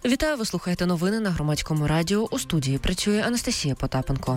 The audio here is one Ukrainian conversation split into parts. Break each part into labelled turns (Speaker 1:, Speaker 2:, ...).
Speaker 1: Вітаю, ви слухаєте новини на Громадському радіо. У студії працює Анастасія Потапенко.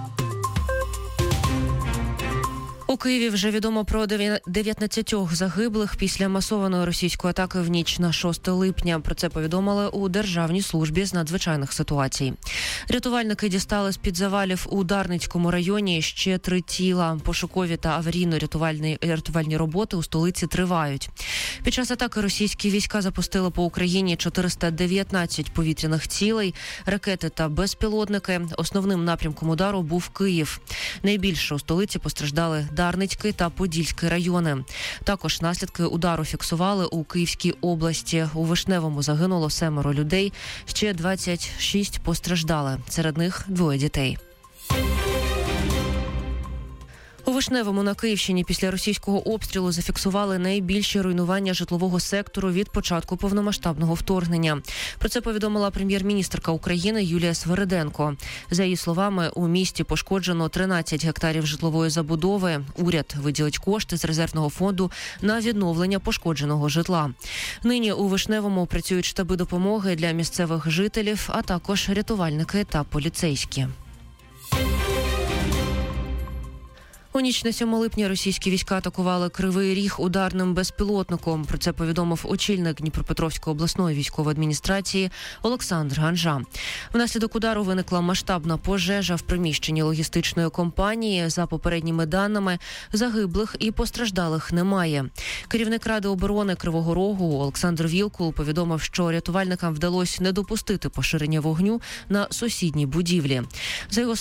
Speaker 1: У Києві вже відомо про 19 загиблих після масованої російської атаки в ніч на 6 липня. Про це повідомили у Державній службі з надзвичайних ситуацій. Рятувальники дістали з-під завалів у Дарницькому районі ще 3 тіла. Пошукові та аварійно-рятувальні роботи у столиці тривають. Під час атаки російські війська запустили по Україні 419 повітряних цілей, ракети та безпілотники. Основним напрямком удару був Київ. Найбільше у столиці постраждали Дарницький та Подільський райони. Також наслідки удару фіксували у Київській області. У Вишневому загинуло 7 людей, ще 26 постраждали. Серед них 2 дітей. У Вишневому на Київщині після російського обстрілу зафіксували найбільші руйнування житлового сектору від початку повномасштабного вторгнення. Про це повідомила прем'єр-міністерка України Юлія Свериденко. За її словами, у місті пошкоджено 13 гектарів житлової забудови. Уряд виділить кошти з резервного фонду на відновлення пошкодженого житла. Нині у Вишневому працюють штаби допомоги для місцевих жителів, а також рятувальники та поліцейські. У ніч на 7 липня російські війська атакували Кривий Ріг ударним безпілотником. Про це повідомив очільник Дніпропетровської обласної військової адміністрації Олександр Ганжа. Внаслідок удару виникла масштабна пожежа в приміщенні логістичної компанії. За попередніми даними, загиблих і постраждалих немає. Керівник Ради оборони Кривого Рогу Олександр Вілкул повідомив, що рятувальникам вдалося не допустити поширення вогню на сусідній будівлі. За його